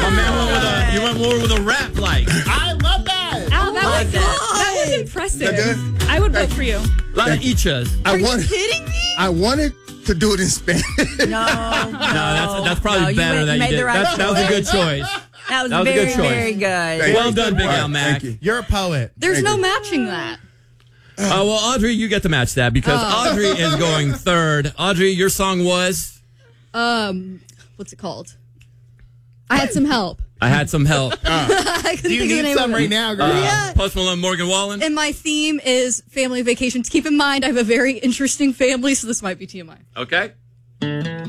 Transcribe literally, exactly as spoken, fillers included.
My man went with a, you went more with a rap like. I love that. Oh, that, my was, God. that was impressive. Is that good? I would vote for you. A lot of ichas. I Are you wanted, kidding me? I wanted to do it in Spanish. No, no. No, that's that's probably No, you better went- that you made did. the right That's, that was a good choice. That was, That was a very, good choice. very good. Thank Well you. done, Big All right, Al Mac. Thank you. You're a poet. There's Thank no you. matching that. Uh, well, Audrey, you get to match that because Oh. Audrey is going third. Audrey, your song was Um, what's it called? I had some help. I Had Some Help. I couldn't Do you think of the need name some of it. right now, girl? Uh, Yeah. Post Malone, Morgan Wallen. And my theme is family vacations. Keep in mind, I have a very interesting family, so this might be T M I. Okay.